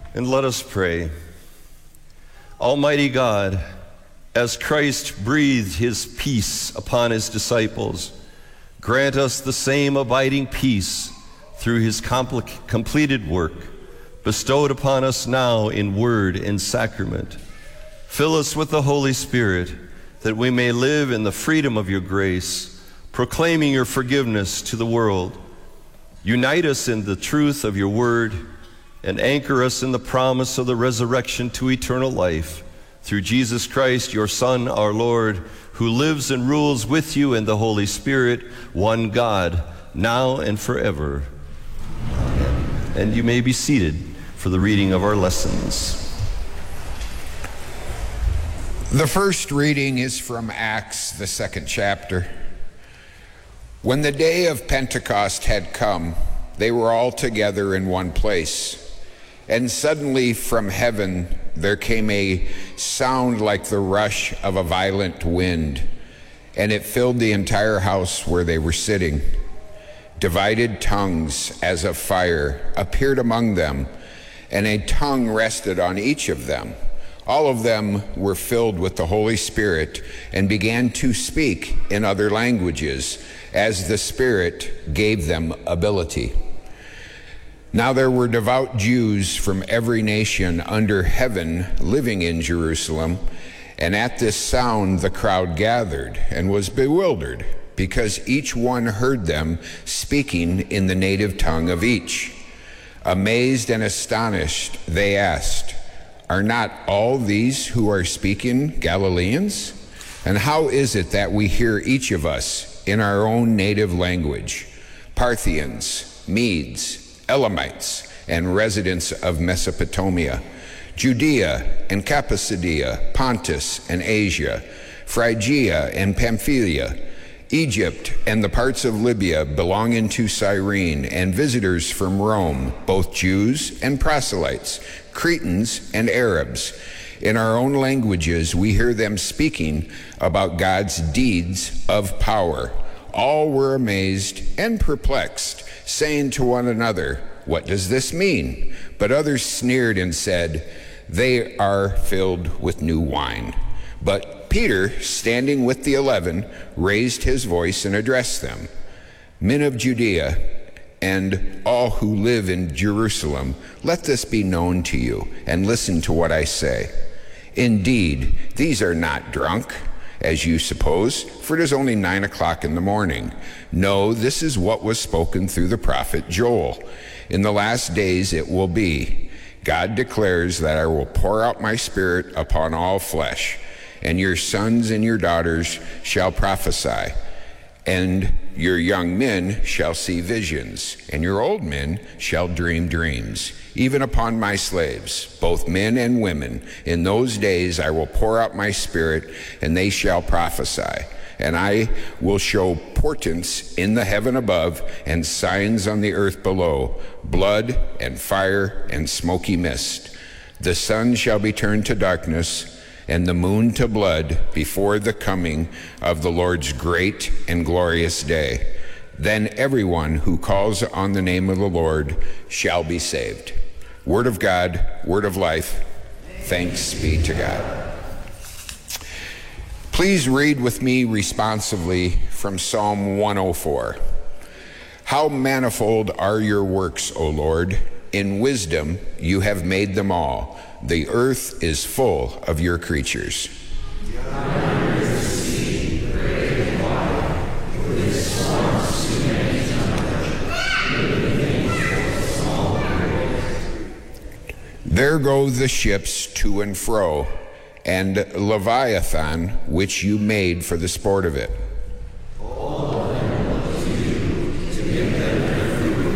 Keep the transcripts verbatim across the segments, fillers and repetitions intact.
And let us pray. Almighty God, as Christ breathed his peace upon his disciples, grant us the same abiding peace through his compl- completed work, bestowed upon us now in word and sacrament. Fill us with the Holy Spirit, that we may live in the freedom of your grace, proclaiming your forgiveness to the world. Unite us in the truth of your word, and anchor us in the promise of the resurrection to eternal life, through Jesus Christ, your Son, our Lord, who lives and rules with you in the Holy Spirit, one God, now and forever. Amen. And you may be seated for the reading of our lessons. The first reading is from Acts, the second chapter. When the day of Pentecost had come, they were all together in one place. And suddenly from heaven there came a sound like the rush of a violent wind, and it filled the entire house where they were sitting. Divided tongues as of fire appeared among them, and a tongue rested on each of them. All of them were filled with the Holy Spirit and began to speak in other languages as the Spirit gave them ability. Now there were devout Jews from every nation under heaven living in Jerusalem, and at this sound the crowd gathered and was bewildered, because each one heard them speaking in the native tongue of each. Amazed and astonished, they asked, "Are not all these who are speaking Galileans? And how is it that we hear each of us in our own native language? Parthians, Medes, Elamites, and residents of Mesopotamia, Judea and Cappadocia, Pontus and Asia, Phrygia and Pamphylia, Egypt and the parts of Libya belonging to Cyrene, and visitors from Rome, both Jews and proselytes, Cretans and Arabs. In our own languages we hear them speaking about God's deeds of power." All were amazed and perplexed, saying to one another, "What does this mean?" But others sneered and said, "They are filled with new wine." But Peter, standing with the eleven, raised his voice and addressed them. "Men of Judea, and all who live in Jerusalem, let this be known to you, and listen to what I say. Indeed, these are not drunk, as you suppose, for it is only nine o'clock in the morning. No, this is what was spoken through the prophet Joel. In the last days it will be, God declares that I will pour out my Spirit upon all flesh, and your sons and your daughters shall prophesy, and your young men shall see visions, and your old men shall dream dreams. Even upon my slaves, both men and women, in those days I will pour out my Spirit, and they shall prophesy. And I will show portents in the heaven above and signs on the earth below, blood and fire and smoky mist. The sun shall be turned to darkness and the moon to blood before the coming of the Lord's great and glorious day. Then everyone who calls on the name of the Lord shall be saved." Word of God, word of life. Thanks be to God. Please read with me responsively from Psalm one oh four. "How manifold are your works, O Lord! In wisdom you have made them all. The earth is full of your creatures." There go the ships to and fro, and Leviathan, which you made for the sport of it. All of them look to you to give them their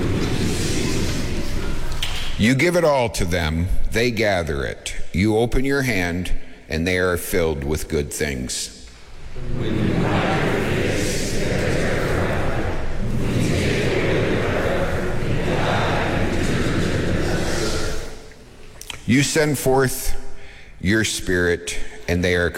food. You give it all to them, they gather it. You open your hand, and they are filled with good things. When you hide your face, they are terrified. When you take away their breath, they die and turn to dust. You send forth your Spirit, and they are